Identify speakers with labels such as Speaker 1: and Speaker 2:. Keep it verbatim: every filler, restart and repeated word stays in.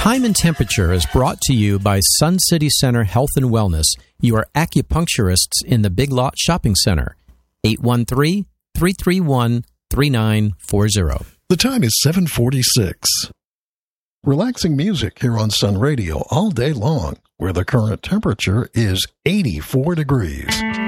Speaker 1: Time and Temperature is brought to you by Sun City Center Health and Wellness, your acupuncturists in the Big Lot Shopping Center. eight one three, three three one, three nine four zero.
Speaker 2: The time is seven forty-six. Relaxing music here on Sun Radio all day long, where the current temperature is eighty-four degrees.